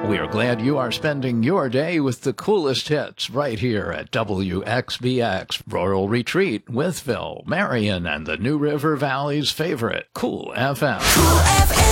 We are glad you are spending your day with the coolest hits right here at WXBX, Rural Retreat, Withville, Marion, and the New River Valley's favorite, Cool FM. Cool FM.